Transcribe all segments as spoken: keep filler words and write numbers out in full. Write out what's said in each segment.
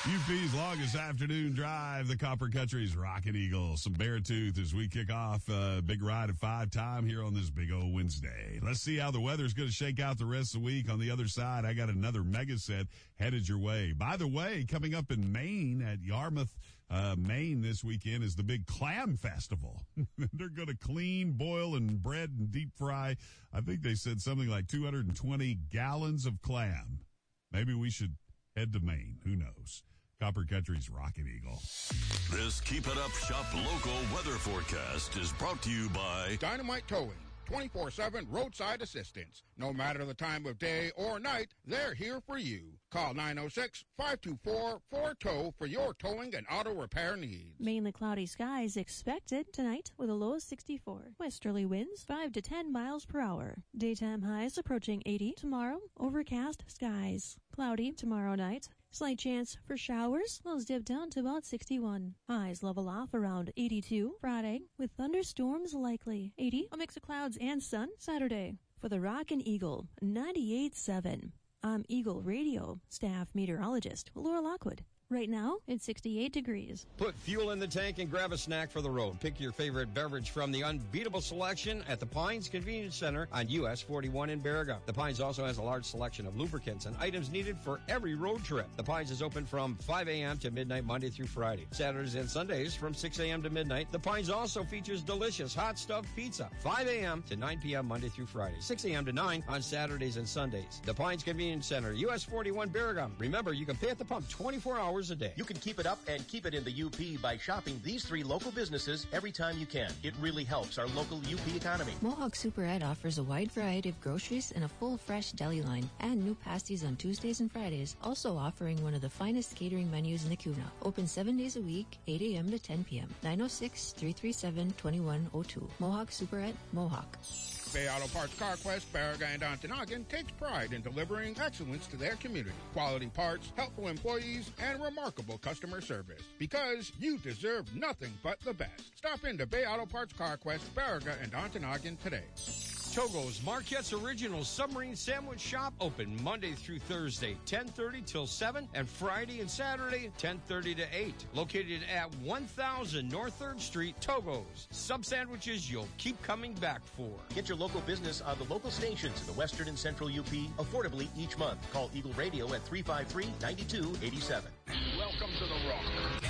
U P's longest afternoon drive, the Copper Country's Rockin' Eagle. Some Beartooth as we kick off uh, big ride at five time here on this big old Wednesday. Let's see how the weather's going to shake out the rest of the week. On the other side, I got another mega set headed your way. By the way, coming up in Maine at Yarmouth, uh, Maine this weekend is the big clam festival. They're going to clean, boil, and bread and deep fry. I think they said something like two hundred twenty gallons of clam. Maybe we should head to Maine. Who knows? Copper Country's Rockin' Eagle. This Keep It Up Shop local weather forecast is brought to you by Dynamite Towing, twenty-four seven roadside assistance. No matter the time of day or night, they're here for you. Call nine oh six, five two four, four T O W for your towing and auto repair needs. Mainly cloudy skies expected tonight with a low of sixty-four. Westerly winds five to ten miles per hour. Daytime highs approaching eighty. Tomorrow, overcast skies. Cloudy tomorrow night. Slight chance for showers. Lows dip down to about sixty-one. Highs level off around eighty-two. Friday, with thunderstorms likely. eighty. A mix of clouds and sun. Saturday, for the Rockin' Eagle, ninety-eight point seven. I'm Eagle Radio staff meteorologist Laura Lockwood. Right now, it's sixty-eight degrees. Put fuel in the tank and grab a snack for the road. Pick your favorite beverage from the unbeatable selection at the Pines Convenience Center on U S forty-one in Baraga. The Pines also has a large selection of lubricants and items needed for every road trip. The Pines is open from five a.m. to midnight Monday through Friday. Saturdays and Sundays from six a.m. to midnight. The Pines also features delicious hot stuffed pizza. five a.m. to nine p.m. Monday through Friday. six a.m. to nine on Saturdays and Sundays. The Pines Convenience Center, U S forty-one Baraga. Remember, you can pay at the pump twenty-four hours a day. You can keep it up and keep it in the U P by shopping these three local businesses every time you can. It really helps our local U P economy. Mohawk Superette offers a wide variety of groceries and a full fresh deli line and new pasties on Tuesdays and Fridays, also offering one of the finest catering menus in the Kuna. Open seven days a week, eight a.m. to ten p.m. nine oh six, three three seven, two one oh two. Mohawk Superette, Mohawk. Bay Auto Parts CarQuest, Baraga, and Ontonagon takes pride in delivering excellence to their community. Quality parts, helpful employees, and remarkable customer service. Because you deserve nothing but the best. Stop into Bay Auto Parts CarQuest, Baraga, and Ontonagon today. Togo's Marquette's Original Submarine Sandwich Shop open Monday through Thursday, ten thirty till seven, and Friday and Saturday, ten thirty to eight. Located at one thousand North third Street, Togo's. Sub sandwiches you'll keep coming back for. Get your local business on the local stations in the Western and Central U P affordably each month. Call Eagle Radio at three five three, nine two eight seven. Welcome to the Rock.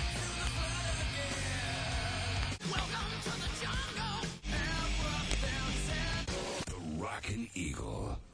Welcome to the jungle. the Rockin' Eagle.